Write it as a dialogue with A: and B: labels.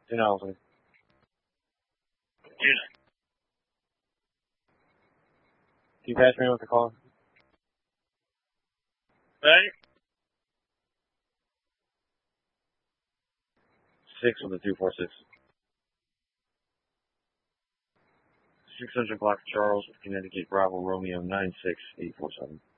A: Can you pass me with the call?
B: Hey?
A: 6 with the 246. 600 block Charles, Connecticut, Bravo, Romeo, 96847.